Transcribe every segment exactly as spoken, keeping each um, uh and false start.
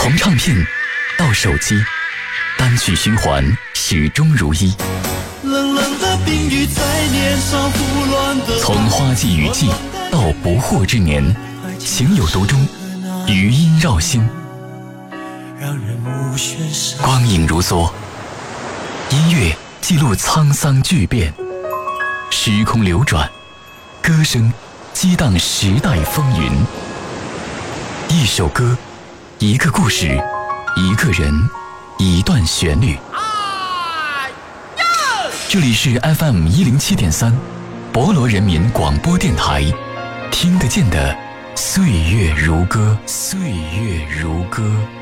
从唱片到手机，单曲循环始终如一。 冷冷的冰雨在脸上胡乱的， 从花季雨季到不惑之年，情有独钟，余音绕心， 让人目眩神。 光影如梭，音乐记录沧桑巨变，时空流转，歌声激荡时代风云。一首歌，一个故事，一个人，一段旋律。这里是 F M 一零七点三，博罗人民广播电台，听得见的岁月如歌，岁月如歌。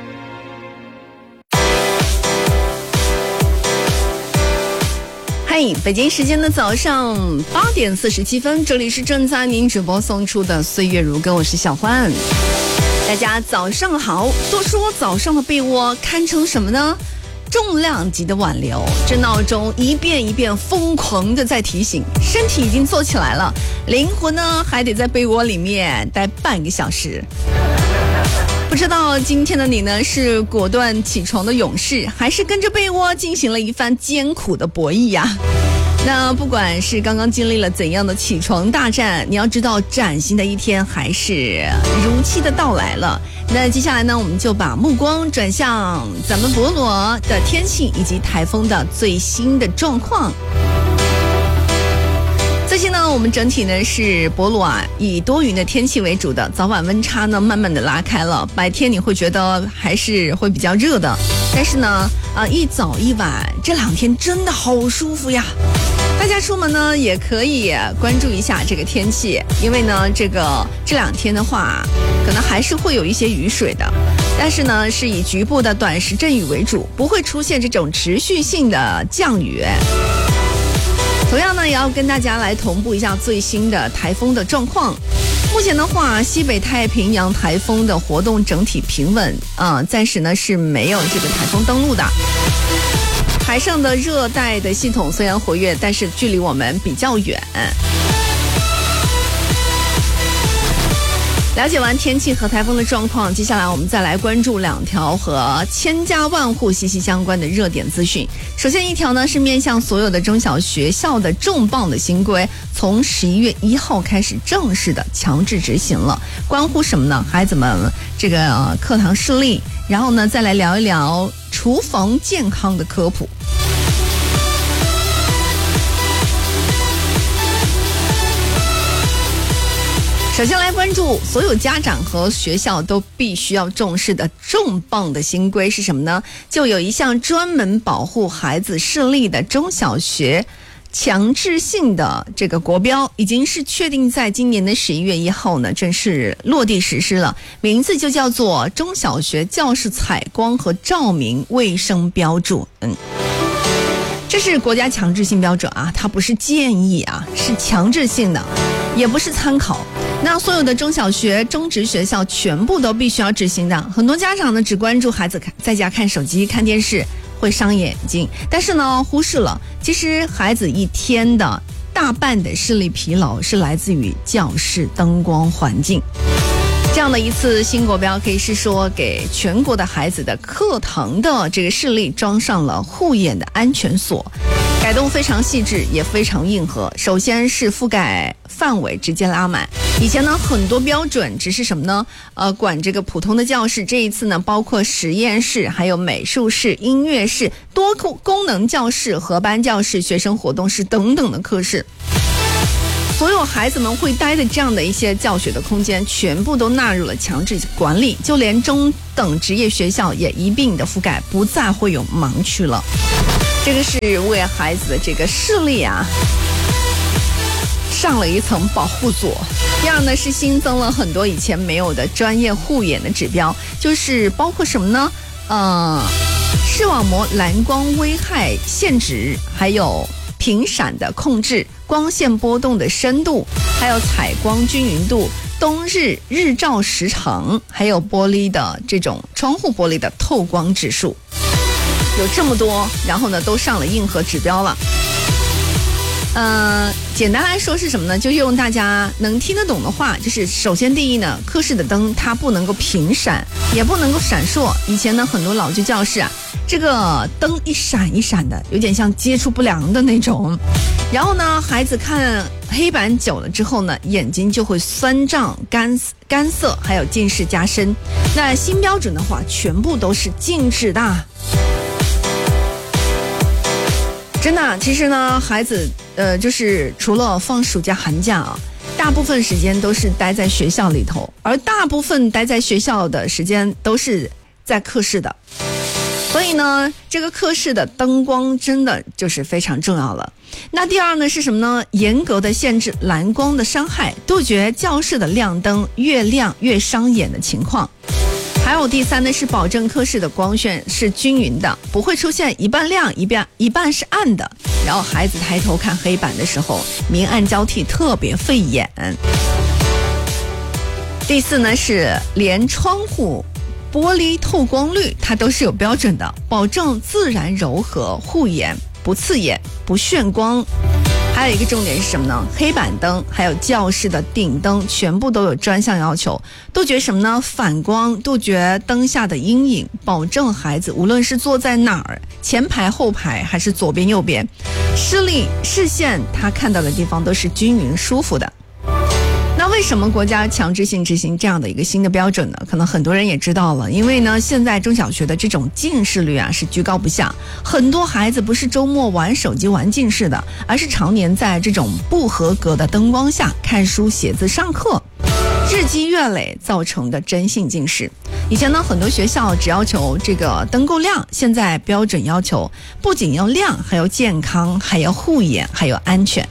嗨，北京时间的早上八点四十七分，这里是正在您直播送出的岁月如歌，我是小欢。大家早上好。都说早上的被窝堪称什么呢？重量级的挽留，这闹钟一遍一遍疯狂的在提醒，身体已经坐起来了，灵魂呢还得在被窝里面待半个小时。不知道今天的你呢，是果断起床的勇士，还是跟着被窝进行了一番艰苦的博弈呀？那不管是刚刚经历了怎样的起床大战，你要知道崭新的一天还是如期的到来了。那接下来呢，我们就把目光转向咱们博罗的天气以及台风的最新的状况。最近呢，我们整体呢是博罗啊以多云的天气为主的，早晚温差呢慢慢的拉开了，白天你会觉得还是会比较热的，但是呢啊一早一晚这两天真的好舒服呀。大家出门呢也可以关注一下这个天气，因为呢这个这两天的话可能还是会有一些雨水的，但是呢是以局部的短时阵雨为主，不会出现这种持续性的降雨。同样呢也要跟大家来同步一下最新的台风的状况。目前的话，西北太平洋台风的活动整体平稳啊、呃，暂时呢是没有这个台风登陆的。海上的热带的系统虽然活跃，但是距离我们比较远。了解完天气和台风的状况，接下来我们再来关注两条和千家万户息息相关的热点资讯。首先一条呢是面向所有的中小学校的重磅的新规，从十一月一号开始正式的强制执行了。关乎什么呢？孩子们这个、呃、课堂视力，然后呢再来聊一聊厨房健康的科普。首先来关注所有家长和学校都必须要重视的重磅的新规是什么呢？就有一项专门保护孩子视力的中小学强制性的这个国标，已经是确定在今年的十一月一号呢正式落地实施了，名字就叫做中小学教室采光和照明卫生标注。嗯，这是国家强制性标准啊，它不是建议啊，是强制性的，也不是参考。那所有的中小学、中职学校全部都必须要执行的。很多家长呢只关注孩子在家看手机、看电视会伤眼睛，但是呢忽视了，其实孩子一天的大半的视力疲劳是来自于教室灯光环境。这样的一次新国标可以是说给全国的孩子的课堂的这个视力装上了护眼的安全锁，改动非常细致也非常硬核。首先是覆盖范围直接拉满，以前呢很多标准只是什么呢呃，管这个普通的教室，这一次呢包括实验室、还有美术室、音乐室、多功能教室、合班教室、学生活动室等等的课室。所有孩子们会待的这样的一些教学的空间全部都纳入了强制管理，就连中等职业学校也一并的覆盖，不再会有盲区了。这个是为孩子的这个视力啊上了一层保护锁。第二呢是新增了很多以前没有的专业护眼的指标，就是包括什么呢呃，视网膜蓝光危害限值，还有频闪的控制，光线波动的深度，还有采光均匀度，冬日日照时长，还有玻璃的这种窗户玻璃的透光指数，有这么多，然后呢都上了硬核指标了。 呃，简单来说是什么呢？就用大家能听得懂的话，就是首先第一呢，课室的灯它不能够频闪，也不能够闪烁。以前呢，很多老旧教室啊，这个灯一闪一闪的，有点像接触不良的那种。然后呢，孩子看黑板久了之后呢，眼睛就会酸胀、干干涩，还有近视加深。那新标准的话，全部都是静止的。真的，其实呢，孩子呃，就是除了放暑假寒假啊，大部分时间都是待在学校里头，而大部分待在学校的时间都是在课室的。所以呢，这个课室的灯光真的就是非常重要了。那第二呢是什么呢？严格的限制蓝光的伤害，杜绝教室的亮灯越亮越伤眼的情况。还有第三呢是保证课室的光线是均匀的，不会出现一半亮一半一半是暗的，然后孩子抬头看黑板的时候明暗交替，特别费眼。第四呢是连窗户玻璃透光率它都是有标准的，保证自然柔和护眼，不刺眼不眩光。还有一个重点是什么呢？黑板灯还有教室的顶灯全部都有专项要求，杜绝什么呢？反光，杜绝灯下的阴影，保证孩子无论是坐在哪儿，前排后排还是左边右边，视力视线他看到的地方都是均匀舒服的。那为什么国家强制性执行这样的一个新的标准呢？可能很多人也知道了，因为呢，现在中小学的这种近视率啊是居高不下，很多孩子不是周末玩手机玩近视的，而是常年在这种不合格的灯光下看书写字上课，日积月累造成的真性近视。以前呢，很多学校只要求这个灯够亮，现在标准要求不仅要亮，还要健康，还要护眼，还有安全。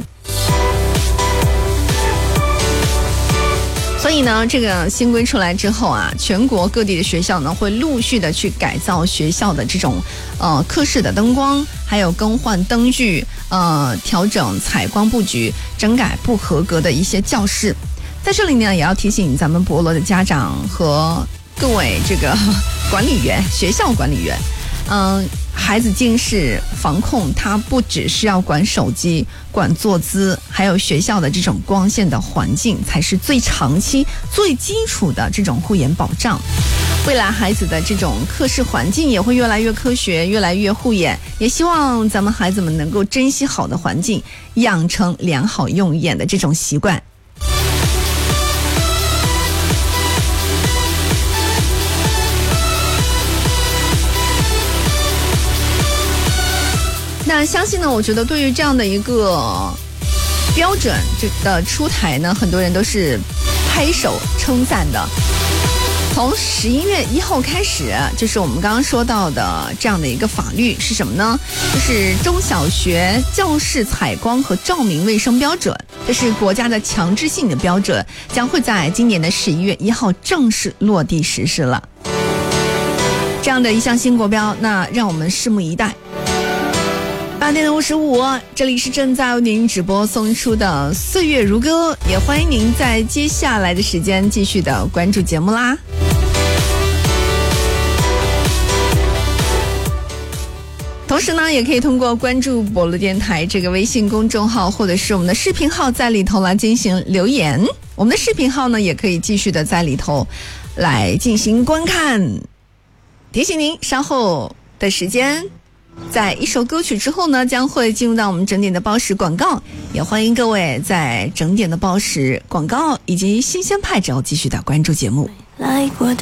所以呢，这个新规出来之后啊，全国各地的学校呢会陆续的去改造学校的这种呃课室的灯光，还有更换灯具，呃调整采光布局，整改不合格的一些教室。在这里呢，也要提醒咱们博罗的家长和各位这个管理员、学校管理员，嗯、呃，孩子近视防控，它不只是要管手机、管坐姿，还有学校的这种光线的环境，才是最长期、最基础的这种护眼保障。未来孩子的这种课室环境也会越来越科学，越来越护眼。也希望咱们孩子们能够珍惜好的环境，养成良好用眼的这种习惯。那相信呢，我觉得对于这样的一个标准的出台呢，很多人都是拍手称赞的。从十一月一号开始，就是我们刚刚说到的这样的一个法律是什么呢？就是中小学教室采光和照明卫生标准，这是国家的强制性的标准，将会在今年的十一月一号正式落地实施了。这样的一项新国标，那让我们拭目以待。八点五十五，这里是正在为您直播送出的岁月如歌，也欢迎您在接下来的时间继续的关注节目啦。同时呢，也可以通过关注博乐电台这个微信公众号，或者是我们的视频号，在里头来进行留言。我们的视频号呢，也可以继续的在里头来进行观看。提醒您，稍后的时间，在一首歌曲之后呢，将会进入到我们整点的报时广告，也欢迎各位在整点的报时广告以及新鲜派之后继续的关注节目。 来过的